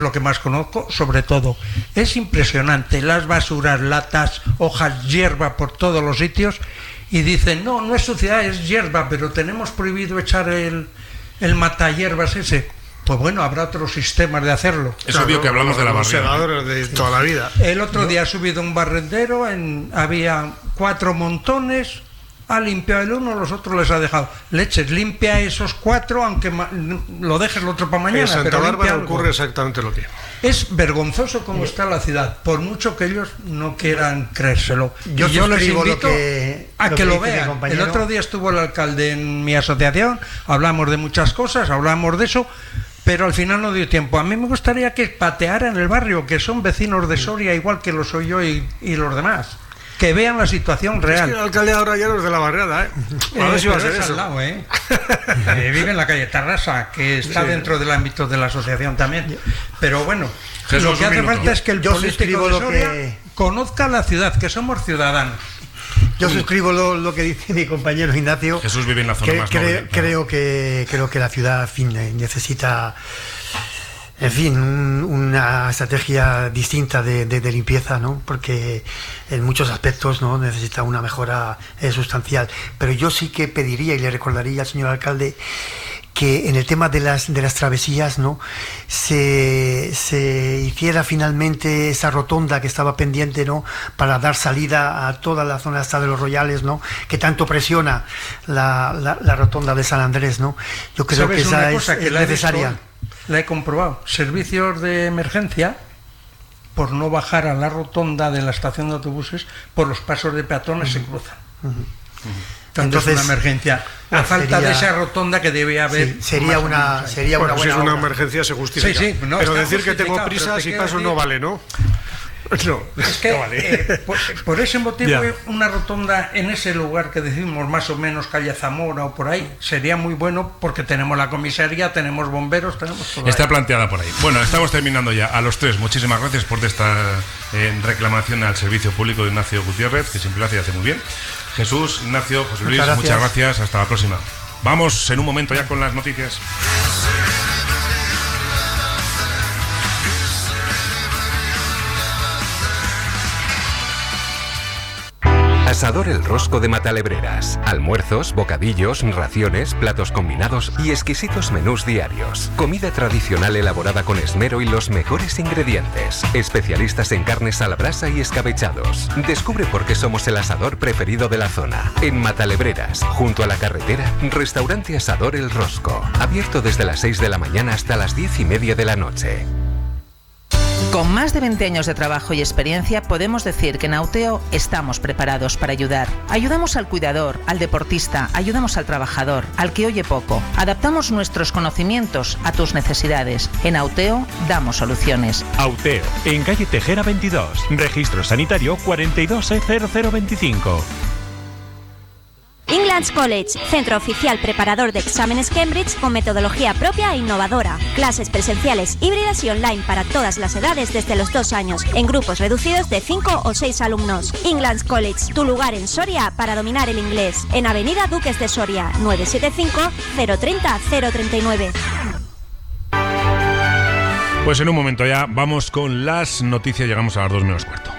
lo que más conozco, sobre todo. Es impresionante, las basuras, latas, hojas, hierba por todos los sitios, y dicen, no es suciedad, es hierba, pero tenemos prohibido echar el matahierbas ese. Pues bueno, habrá otros sistemas de hacerlo. Es obvio que hablamos de la barriada de toda la vida. El otro día ha subido un barrendero, había 4 montones, ha limpiado el uno, los otros les ha dejado. Leches, limpia esos 4, aunque lo dejes el otro para mañana. En Santa pero Bárbara ocurre exactamente lo que... Es vergonzoso cómo está la ciudad, por mucho que ellos no quieran creérselo. Yo les invito a que lo vean. El otro día estuvo el alcalde en mi asociación, hablamos de muchas cosas, hablamos de eso, pero al final no dio tiempo. A mí me gustaría que patearan el barrio, que son vecinos de Soria, igual que lo soy yo y los demás. Que vean la situación real. Es que el alcalde ahora ya no es de la barriada, A ver si va a ser eso. Al lado, vive en la calle Tarrasa, que está dentro del ámbito de la asociación también. Pero bueno, Jesús, lo que hace falta es que el político de Soria conozca la ciudad, que somos ciudadanos. Yo suscribo lo que dice mi compañero Ignacio. Jesús vive en la zona más noble. Creo que la ciudad, en fin, necesita... En fin, una estrategia distinta de limpieza, ¿no? Porque en muchos aspectos, ¿no?, necesita una mejora sustancial. Pero yo sí que pediría y le recordaría al señor alcalde que en el tema de las travesías, ¿no?, se hiciera finalmente esa rotonda que estaba pendiente, ¿no?, para dar salida a toda la zona hasta de los Royales, ¿no?, que tanto presiona la rotonda de San Andrés, ¿no? Yo creo que esa es necesaria. La he comprobado. Servicios de emergencia, por no bajar a la rotonda de la estación de autobuses, por los pasos de peatones se cruzan. Entonces, es una emergencia. A falta de esa rotonda que debe haber. Sí, sería una buena si es una obra. emergencia se justifica. Sí, no, pero decir que tengo prisa si paso no vale, ¿no? No, es que no vale. Por ese motivo una rotonda en ese lugar que decimos más o menos calle Zamora o por ahí sería muy bueno, porque tenemos la comisaría, tenemos bomberos, tenemos todo. Está planteada por ahí. Bueno, estamos terminando ya. A los tres, muchísimas gracias por esta reclamación al servicio público de Ignacio Gutiérrez, que siempre lo hace y hace muy bien. Jesús, Ignacio, José Luis, muchas gracias. Hasta la próxima. Vamos en un momento ya con las noticias. Asador El Rosco de Matalebreras. Almuerzos, bocadillos, raciones, platos combinados y exquisitos menús diarios. Comida tradicional elaborada con esmero y los mejores ingredientes. Especialistas en carnes a la brasa y escabechados. Descubre por qué somos el asador preferido de la zona. En Matalebreras, junto a la carretera, restaurante Asador El Rosco. Abierto desde las 6 de la mañana hasta las 10:30 de la noche. Con más de 20 años de trabajo y experiencia, podemos decir que en Auteo estamos preparados para ayudar. Ayudamos al cuidador, al deportista, ayudamos al trabajador, al que oye poco. Adaptamos nuestros conocimientos a tus necesidades. En Auteo damos soluciones. Auteo, en calle Tejera 22, registro sanitario 42E0025. England's College, centro oficial preparador de exámenes Cambridge con metodología propia e innovadora. Clases presenciales, híbridas y online para todas las edades desde los 2 años, en grupos reducidos de 5 o 6 alumnos. England's College, tu lugar en Soria para dominar el inglés. En Avenida Duques de Soria, 975 030 039. Pues en un momento ya vamos con las noticias, llegamos a las 2 menos cuarto.